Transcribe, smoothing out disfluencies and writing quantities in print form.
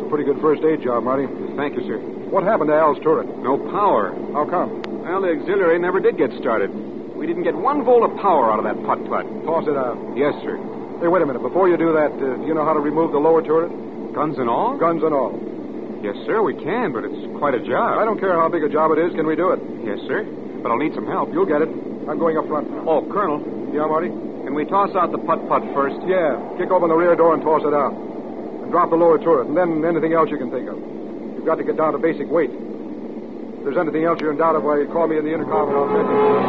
pretty good first aid job, Marty. Thank you, sir. What happened to Al's turret? No power. How come? Well, the auxiliary never did get started. We didn't get 1 volt of power out of that putt-putt. Toss it out. Yes, sir. Hey, wait a minute. Before you do that, do you know how to remove the lower turret? Guns and all? Guns and all. Yes, sir, we can, but it's quite a job. I don't care how big a job it is. Can we do it? Yes, sir. But I'll need some help. You'll get it. I'm going up front now. Oh, Colonel, Yeah, Marty? can we toss out the putt-putt first? Yeah. Kick open the rear door and toss it out. And drop the lower turret, and then anything else you can think of. You've got to get down to basic weight. If there's anything else you're in doubt of, why, call me in the intercom and I'll tell you.